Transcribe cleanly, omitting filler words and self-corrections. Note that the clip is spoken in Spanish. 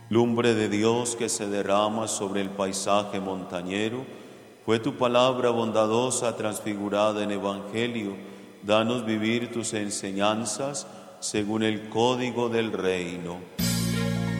Lumbre de Dios que se derrama sobre el paisaje montañero, fue tu palabra bondadosa transfigurada en Evangelio. Danos vivir tus enseñanzas según el código del reino.